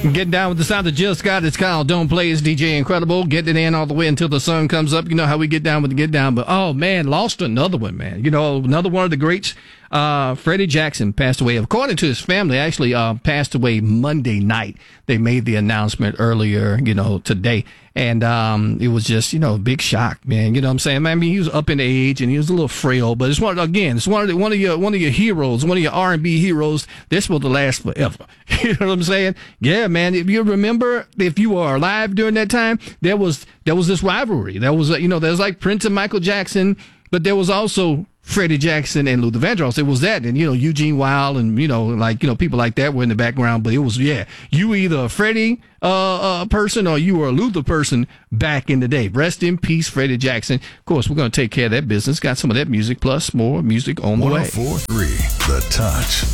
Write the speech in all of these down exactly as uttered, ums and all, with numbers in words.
Getting down with the sound of Jill Scott. It's Kyle. Don't play. It's D J Incredible. Getting it in all the way until the sun comes up. You know how we get down with the get down. But, oh, man, lost another one, man. You know, another one of the greats. Uh, Freddie Jackson passed away. According to his family, actually uh, passed away Monday night. They made the announcement earlier, you know, today. And um, it was just, you know, a big shock, man. You know what I'm saying? I mean, he was up in age and he was a little frail, but it's one, again, it's one of the, one of your one of your heroes, one of your R and B heroes. They're supposed to last forever. You know what I'm saying? Yeah, man. If you remember, if you were alive during that time, there was there was this rivalry. There was, you know, there was like Prince and Michael Jackson, but there was also Freddie Jackson and Luther Vandross. It was that, and you know, Eugene Wilde, and you know, like you know, people like that were in the background. But it was, yeah, you were either a Freddie uh, uh, person or you were a Luther person back in the day. Rest in peace, Freddie Jackson. Of course, we're going to take care of that business. Got some of that music plus more music on the way. one oh four point three The Touch.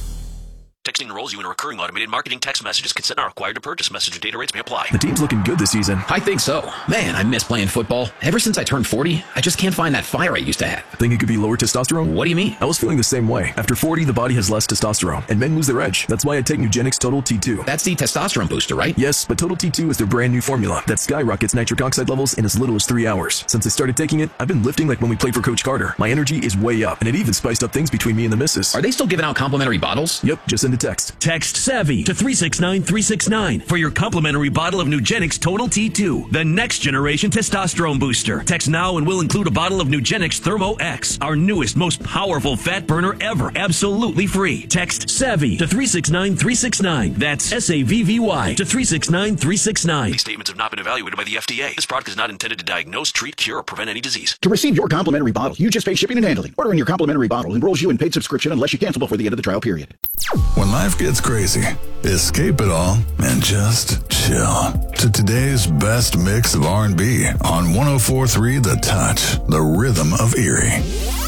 Texting enrolls you in a recurring automated marketing text messages. Consent not required to purchase. Message and data rates may apply. The team's looking good this season. I think so. Man, I miss playing football. Ever since I turned forty, I just can't find that fire I used to have. Think it could be lower testosterone? What do you mean? I was feeling the same way. After forty, the body has less testosterone, and men lose their edge. That's why I take Nugenix Total T two. That's the testosterone booster, right? Yes, but Total T two is their brand new formula that skyrockets nitric oxide levels in as little as three hours. Since I started taking it, I've been lifting like when we played for Coach Carter. My energy is way up, and it even spiced up things between me and the missus. Are they still giving out complimentary bottles? Yep, just send a text. Text SAVVY to three six nine three six nine for your complimentary bottle of Nugenix Total T two, the next generation testosterone booster. Text now and we'll include a bottle of Nugenix Thermo X, our newest, most powerful fat burner ever, absolutely free. Text SAVVY to three six nine three six nine. That's S A V V Y to three six nine three six nine. These statements have not been evaluated by the F D A. This product is not intended to diagnose, treat, cure, or prevent any disease. To receive your complimentary bottle, you just pay shipping and handling. Ordering your complimentary bottle enrolls you in paid subscription unless you cancel before the end of the trial period. When life gets crazy, escape it all and just chill to today's best mix of R and B on one oh four point three The Touch, the rhythm of Erie.